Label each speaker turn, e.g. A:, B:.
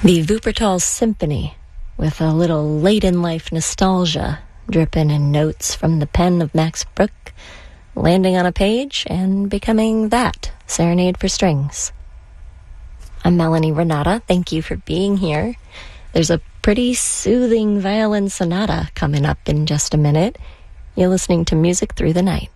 A: The Wuppertal Symphony, with a little late-in-life nostalgia dripping in notes from the pen of Max Bruch, landing on a page and becoming that Serenade for Strings. I'm Melanie Renata. Thank you for being here. There's a pretty soothing violin sonata coming up in just a minute. You're listening to Music Through the Night.